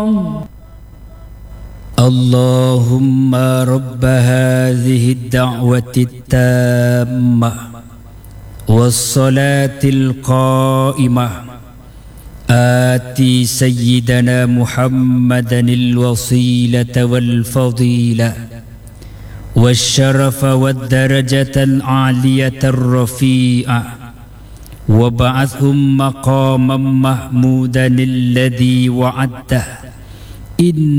اللهم رب هذه الدعوة التامة والصلاة القائمة آتي سيدنا محمدا الوسيلة والفضيلة والشرف والدرجة العالية الرفيعة وابعثهم مقاما محمودا الذي وعدته إن